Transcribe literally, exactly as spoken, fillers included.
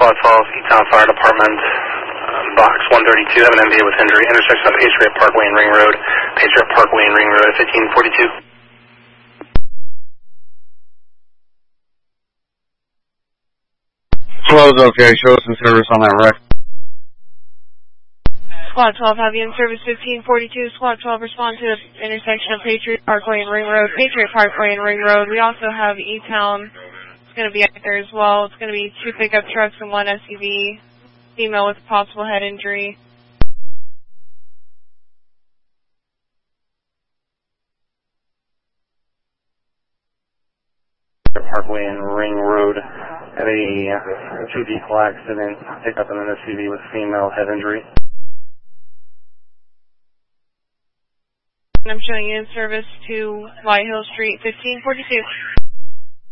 Squad twelve, E-Town Fire Department, um, Box one thirty-two, have an M V A with injury, intersection of Patriot Parkway and Ring Road, Patriot Parkway and Ring Road at fifteen forty-two. twelve's okay, show us some service on that wreck. Squad twelve, have you in service fifteen forty-two. Squad twelve, respond to the intersection of Patriot Parkway and Ring Road. Patriot Parkway and Ring Road. We also have E-Town. It's going to be out there as well. It's going to be two pickup trucks and one S U V. Female with possible head injury. Parkway and Ring Road had a two vehicle accident, pickup and an S U V with female head injury. I'm showing you in service to White Hill Street, fifteen forty-two.